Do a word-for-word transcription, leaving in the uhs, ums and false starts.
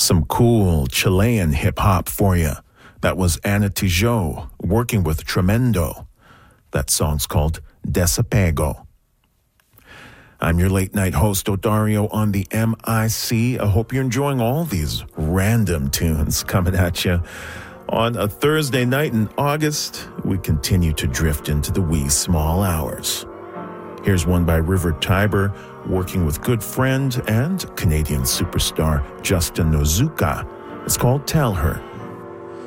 Some cool Chilean hip-hop for you. That was Ana Tijoux working with Tremendo. That song's called Desapego. I'm your late-night host, Odario, on the M I C. I hope you're enjoying all these random tunes coming at you. On a Thursday night in August, we continue to drift into the wee small hours. Here's one by River Tiber, working with good friend and Canadian superstar Justin Nozuka. It's called Tell Her.